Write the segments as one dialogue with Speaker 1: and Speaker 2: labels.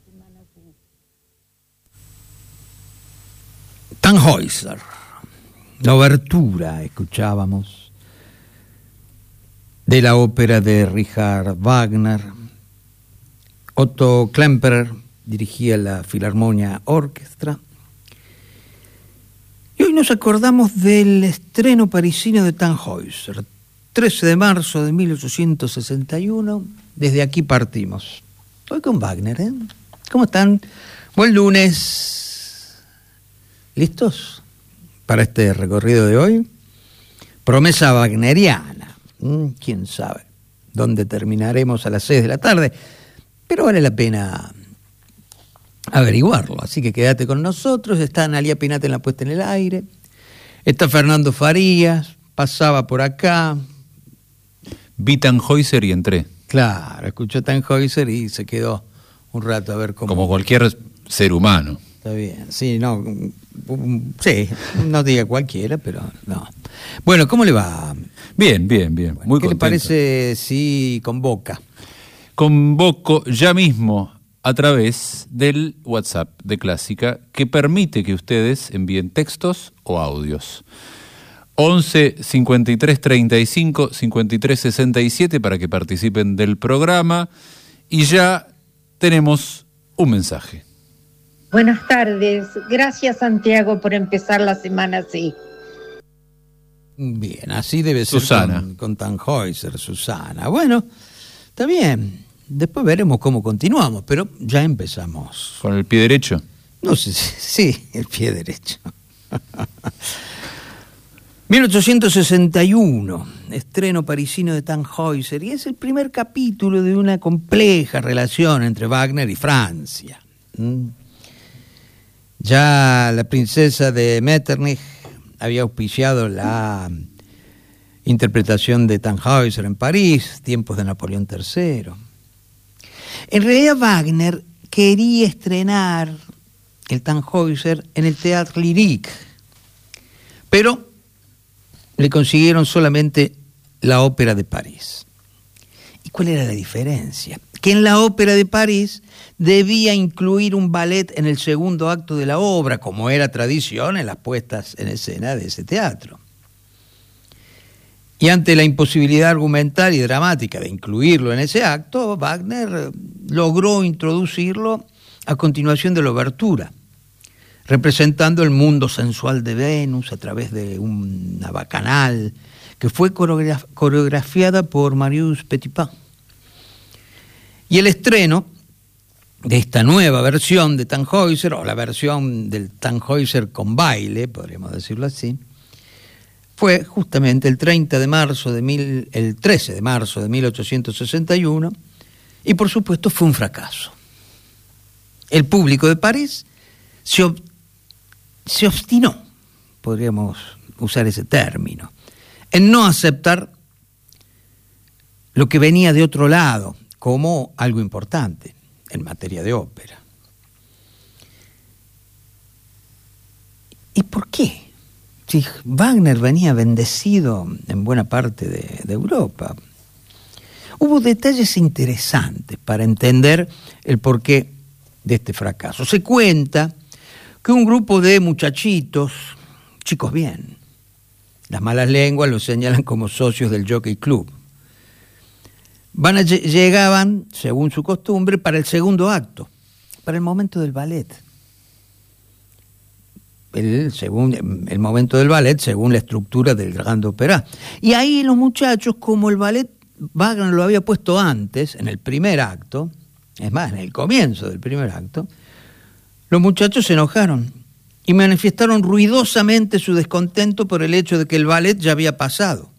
Speaker 1: Tannhäuser, la obertura, escuchábamos, de la ópera de Richard Wagner. Otto Klemperer dirigía la Filarmonia Orchestra. Y hoy nos acordamos del estreno parisino de Tannhäuser, 13 de marzo de 1861. Desde aquí partimos. Hoy con Wagner, ¿eh? ¿Cómo están? Buen lunes. ¿Listos para este recorrido de hoy? Promesa wagneriana. ¿Quién sabe dónde terminaremos a las 6 de la tarde? Pero vale la pena averiguarlo. Así que quédate con nosotros. Está Analía Pinate en la puesta en el aire. Está Fernando Farías. Pasaba por acá.
Speaker 2: Vi Tannhäuser y entré.
Speaker 1: Claro, escuchó Tannhäuser y se quedó un rato a ver cómo...
Speaker 2: Como cualquier ser humano.
Speaker 1: Está bien, sí, no diga cualquiera, pero no. Bueno, ¿cómo le va?
Speaker 2: Bien. Muy
Speaker 1: ¿Qué
Speaker 2: contento.
Speaker 1: le parece si convoca?
Speaker 2: Convoco ya mismo a través del WhatsApp de Clásica, que permite que ustedes envíen textos o audios. 11 53 35 53 67 para que participen del programa. Y ya tenemos un mensaje.
Speaker 3: Buenas tardes. Gracias, Santiago, por empezar la semana así.
Speaker 1: Bien, así debe ser
Speaker 2: Susana.
Speaker 1: con Tannhäuser, Susana. Bueno, está bien. Después veremos cómo continuamos, pero ya empezamos.
Speaker 2: ¿Con el pie derecho?
Speaker 1: No sé, sí, el pie derecho. 1861, estreno parisino de Tannhäuser, y es el primer capítulo de una compleja relación entre Wagner y Francia. Ya la princesa de Metternich había auspiciado la interpretación de Tannhäuser en París, tiempos de Napoleón III. En realidad Wagner quería estrenar el Tannhäuser en el Théâtre Lyrique, pero le consiguieron solamente la Ópera de París. ¿Y cuál era la diferencia? Que en la Ópera de París debía incluir un ballet en el segundo acto de la obra, como era tradición en las puestas en escena de ese teatro. Y ante la imposibilidad argumental y dramática de incluirlo en ese acto, Wagner logró introducirlo a continuación de la obertura, representando el mundo sensual de Venus a través de una bacanal que fue coreografiada por Marius Petipa. Y el estreno de esta nueva versión de Tannhäuser, o la versión del Tannhäuser con baile, podríamos decirlo así, fue justamente el 13 de marzo de 1861, y por supuesto fue un fracaso. El público de París se obstinó, podríamos usar ese término, en no aceptar lo que venía de otro lado como algo importante en materia de ópera. ¿Y por qué? Si Wagner venía bendecido en buena parte de Europa. Hubo detalles interesantes para entender el porqué de este fracaso. Se cuenta que un grupo de muchachitos, chicos bien, las malas lenguas los señalan como socios del Jockey Club, llegaban, según su costumbre, para el segundo acto, para el momento del ballet. El momento del ballet según la estructura del Grand Opéra. Y ahí los muchachos, como el ballet Wagner lo había puesto antes, en el primer acto, es más, en el comienzo del primer acto, los muchachos se enojaron y manifestaron ruidosamente su descontento por el hecho de que el ballet ya había pasado.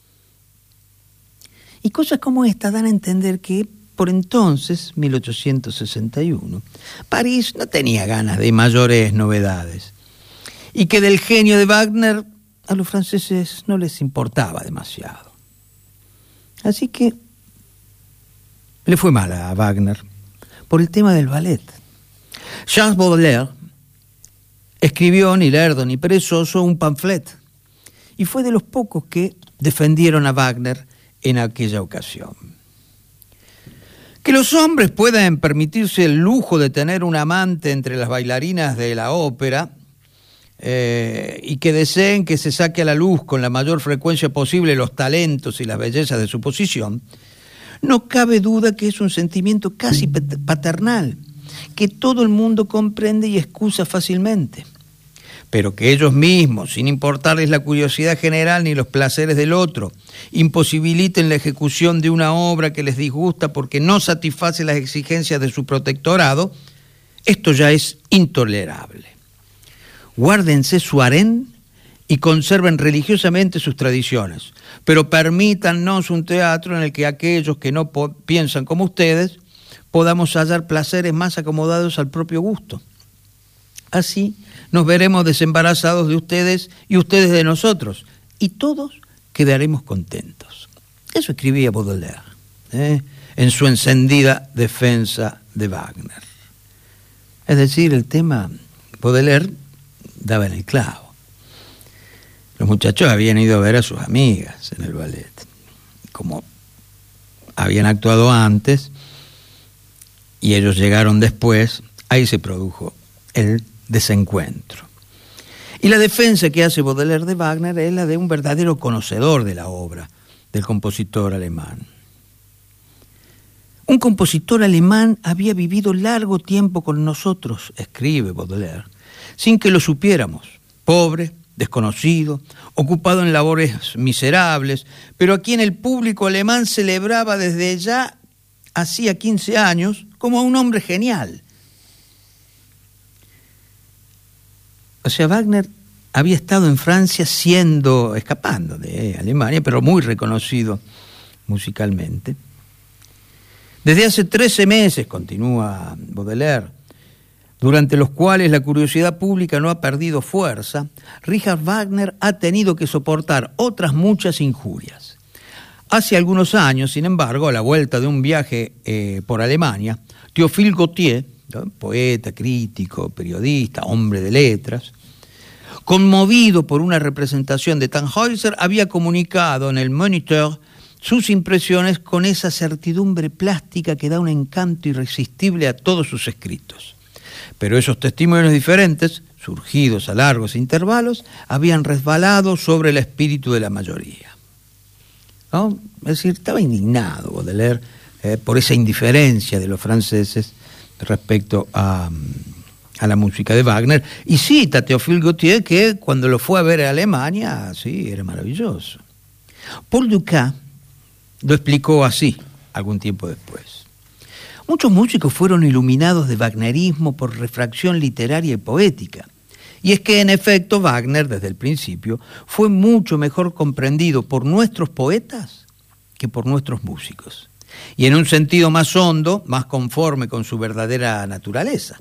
Speaker 1: Y cosas como esta dan a entender que, por entonces, 1861, París no tenía ganas de mayores novedades, y que del genio de Wagner a los franceses no les importaba demasiado. Así que le fue mal a Wagner por el tema del ballet. Charles Baudelaire escribió, ni lerdo ni perezoso, un pamphlet, y fue de los pocos que defendieron a Wagner en aquella ocasión. Que los hombres puedan permitirse el lujo de tener un amante entre las bailarinas de la ópera y que deseen que se saque a la luz con la mayor frecuencia posible los talentos y las bellezas de su posición, no cabe duda que es un sentimiento casi paternal, que todo el mundo comprende y excusa fácilmente. Pero que ellos mismos, sin importarles la curiosidad general ni los placeres del otro, imposibiliten la ejecución de una obra que les disgusta porque no satisface las exigencias de su protectorado, esto ya es intolerable. Guárdense su harén y conserven religiosamente sus tradiciones, pero permítannos un teatro en el que aquellos que no piensan como ustedes podamos hallar placeres más acomodados al propio gusto. Así nos veremos desembarazados de ustedes y ustedes de nosotros, y todos quedaremos contentos. Eso escribía Baudelaire, en su encendida defensa de Wagner. Es decir, el tema Baudelaire daba en el clavo. Los muchachos habían ido a ver a sus amigas en el ballet. Como habían actuado antes y ellos llegaron después, ahí se produjo el desencuentro. Y la defensa que hace Baudelaire de Wagner es la de un verdadero conocedor de la obra del compositor alemán. Un compositor alemán había vivido largo tiempo con nosotros, escribe Baudelaire, sin que lo supiéramos, pobre, desconocido, ocupado en labores miserables, pero a quien el público alemán celebraba desde ya hacía 15 años como a un hombre genial. O sea, Wagner había estado en Francia escapando de Alemania, pero muy reconocido musicalmente. Desde hace 13 meses, continúa Baudelaire, durante los cuales la curiosidad pública no ha perdido fuerza, Richard Wagner ha tenido que soportar otras muchas injurias. Hace algunos años, sin embargo, a la vuelta de un viaje por Alemania, Théophile Gautier, poeta, crítico, periodista, hombre de letras, conmovido por una representación de Tannhäuser, había comunicado en el Moniteur sus impresiones con esa certidumbre plástica que da un encanto irresistible a todos sus escritos. Pero esos testimonios diferentes, surgidos a largos intervalos, habían resbalado sobre el espíritu de la mayoría, ¿no? Es decir, estaba indignado Baudelaire por esa indiferencia de los franceses respecto a la música de Wagner, y cita a Théophile Gautier que cuando lo fue a ver a Alemania, sí, era maravilloso. Paul Dukas lo explicó así, algún tiempo después. Muchos músicos fueron iluminados de wagnerismo por refracción literaria y poética, y es que en efecto Wagner desde el principio fue mucho mejor comprendido por nuestros poetas que por nuestros músicos, y en un sentido más hondo, más conforme con su verdadera naturaleza.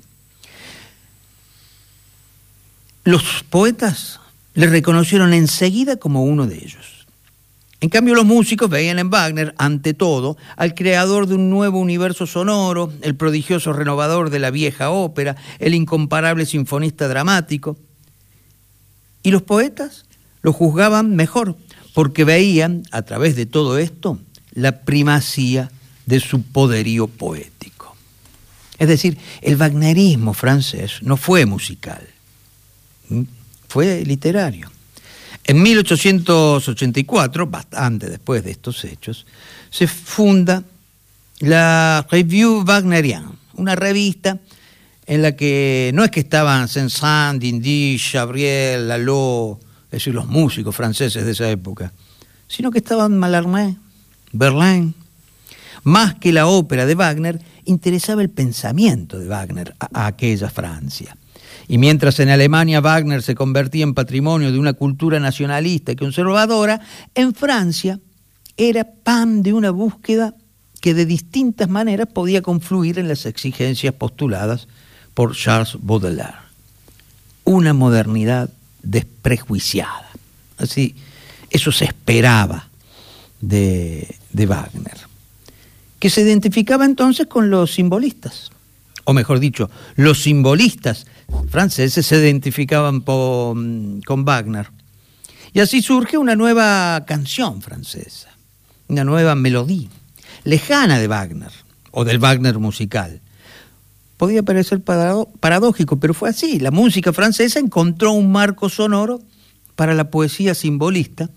Speaker 1: Los poetas le reconocieron enseguida como uno de ellos. En cambio, los músicos veían en Wagner, ante todo, al creador de un nuevo universo sonoro, el prodigioso renovador de la vieja ópera, el incomparable sinfonista dramático. Y los poetas lo juzgaban mejor, porque veían, a través de todo esto, la primacía de su poderío poético. Es decir, el wagnerismo francés no fue musical, fue literario. En 1884, bastante después de estos hechos, se funda la Revue Wagnerienne, una revista en la que no es que estaban Saint-Saëns, Dindy, Chabriel, Lalo, es decir, los músicos franceses de esa época, sino que estaban Mallarmé, Verlaine. Más que la ópera de Wagner, interesaba el pensamiento de Wagner a aquella Francia. Y mientras en Alemania Wagner se convertía en patrimonio de una cultura nacionalista y conservadora, en Francia era pan de una búsqueda que de distintas maneras podía confluir en las exigencias postuladas por Charles Baudelaire. Una modernidad desprejuiciada. Así, eso se esperaba de Wagner, que se identificaba entonces con los simbolistas, o mejor dicho, los simbolistas franceses se identificaban con Wagner. Y así surge una nueva canción francesa, una nueva melodía, lejana de Wagner, o del Wagner musical. Podía parecer paradójico, pero fue así. La música francesa encontró un marco sonoro para la poesía simbolista,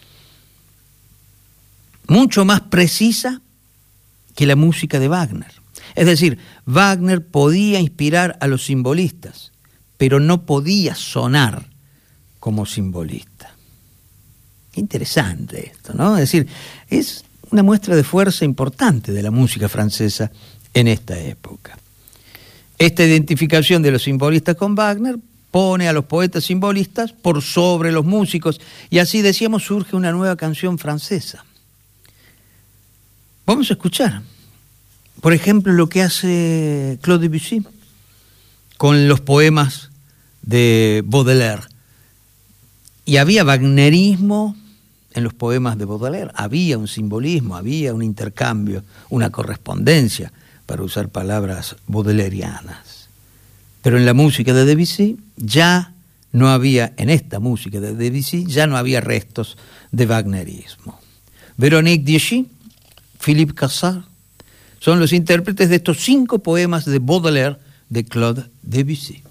Speaker 1: mucho más precisa que la música de Wagner. Es decir, Wagner podía inspirar a los simbolistas, pero no podía sonar como simbolista. Interesante esto, ¿no? Es decir, es una muestra de fuerza importante de la música francesa en esta época. Esta identificación de los simbolistas con Wagner pone a los poetas simbolistas por sobre los músicos, y así, decíamos, surge una nueva canción francesa. Vamos a escuchar, por ejemplo, lo que hace Claude Debussy con los poemas de Baudelaire. Y había wagnerismo en los poemas de Baudelaire, había un simbolismo, había un intercambio, una correspondencia, para usar palabras baudelerianas. Pero en la música de Debussy ya no había, en esta música de Debussy, ya no había restos de wagnerismo. Véronique Dichy, Philippe Cassard, son los intérpretes de estos 5 poemas de Baudelaire de Claude Debussy.